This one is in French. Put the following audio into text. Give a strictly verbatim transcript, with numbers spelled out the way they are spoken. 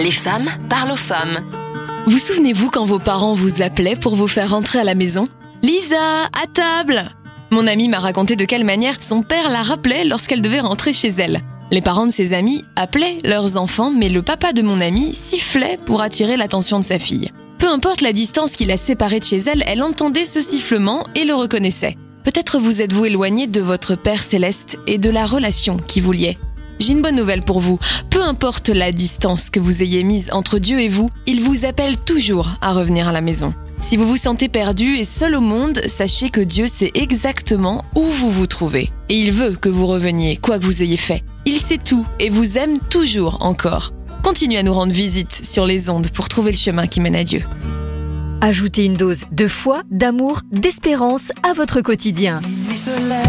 Les femmes parlent aux femmes. Vous souvenez-vous quand vos parents vous appelaient pour vous faire rentrer à la maison ? Lisa, à table ! Mon amie m'a raconté de quelle manière son père la rappelait lorsqu'elle devait rentrer chez elle. Les parents de ses amis appelaient leurs enfants, mais le papa de mon amie sifflait pour attirer l'attention de sa fille. Peu importe la distance qui la séparait de chez elle, elle entendait ce sifflement et le reconnaissait. Peut-être vous êtes-vous éloigné de votre Père Céleste et de la relation qui vous liait. J'ai une bonne nouvelle pour vous. Peu importe la distance que vous ayez mise entre Dieu et vous, il vous appelle toujours à revenir à la maison. Si vous vous sentez perdu et seul au monde, sachez que Dieu sait exactement où vous vous trouvez. Et il veut que vous reveniez, quoi que vous ayez fait. Il sait tout et vous aime toujours encore. Continuez à nous rendre visite sur les ondes pour trouver le chemin qui mène à Dieu. Ajoutez une dose de foi, d'amour, d'espérance à votre quotidien.